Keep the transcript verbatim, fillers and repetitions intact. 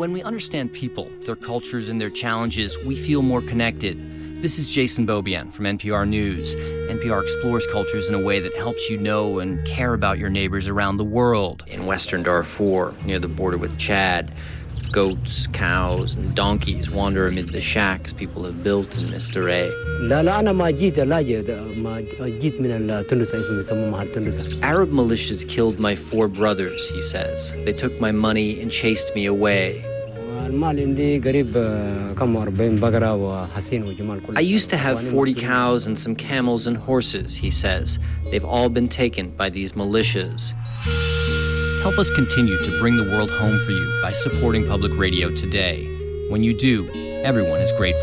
When we understand people, their cultures, and their challenges, we feel more connected. This is Jason Beaubien from N P R News. N P R explores cultures in a way that helps you know and care about your neighbors around the world. In western Darfur, near the border with Chad, goats, cows, and donkeys wander amid the shacks people have built in Mistare. Arab militias killed my four brothers, he says. They took my money and chased me away. I used to have forty cows and some camels and horses, he says. They've all been taken by these militias. Help us continue to bring the world home for you by supporting public radio today. When you do, everyone is grateful.